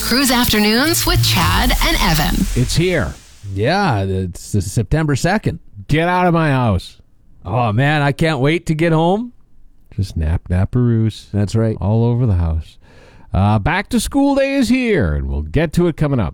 Cruise Afternoons with Chad and Evan. It's here. Yeah, it's September 2nd. Get out of my house. Oh, man, I can't wait to get home. Just nap-naparoos That's right. all over the house. Back to school day is here, and we'll get to it coming up.